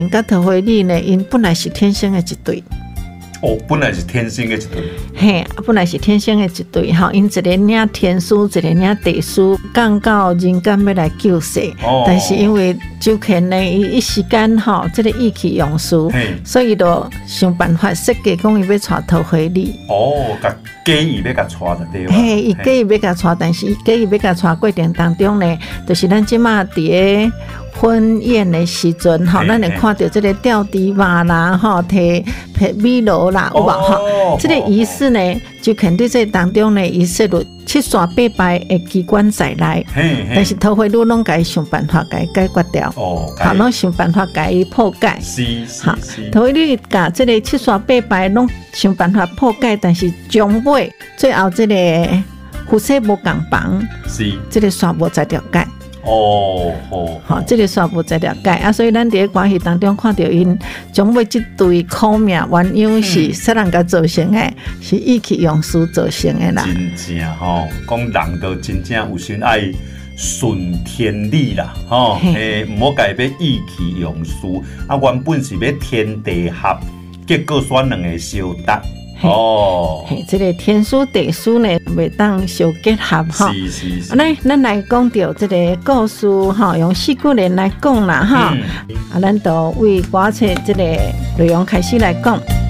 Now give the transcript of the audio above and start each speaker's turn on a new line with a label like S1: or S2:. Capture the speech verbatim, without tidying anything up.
S1: 因甲桃花李呢，因本来是天生的一对。
S2: 哦，本来是天生的一对。
S1: 嘿，本来是天生的一对哈，因一个领天书，一个领地书，降到人间要来救世。哦。但是因为周乾呢，伊一时间哈，这个意气用事，所以就想办法设计讲伊要娶桃花李。
S2: 哦，甲假意要甲娶就对了。
S1: 嘿，伊假意要甲娶，但是伊假意要甲娶过程当中呢，就是咱即马伫个婚宴的时阵，吼，咱会看到这个吊蹄马啦，吼，摕摕米罗啦，有无吼？这个仪式呢，就肯定在当中呢，伊设入七煞八败的机关在内，但是桃花女拢该想办法该解决掉，哦，好，拢想办法该破解，
S2: 是是是。
S1: 桃花女甲这个七煞八败拢想办法破解，但是终尾最后这个夫妻无共房，是这个煞无在了解。哦，好，好，这个煞无在了解啊，所以咱伫个关系当中看到因将尾这对苦命鸳鸯是啥人甲造成的，是意气用事造成的啦。
S2: 真正吼，讲人都真正有时爱顺天理啦，吼，诶，唔好改变意气用事，啊，原本是要天地合，结果选两个相搭。哦，
S1: 嘿，这个天书地书呢，袂当相结合哈。
S2: 是是是。
S1: 来，咱来讲到这个故事哈，用四句联来讲啦哈。啊，咱就为歌册这个内容开始来讲。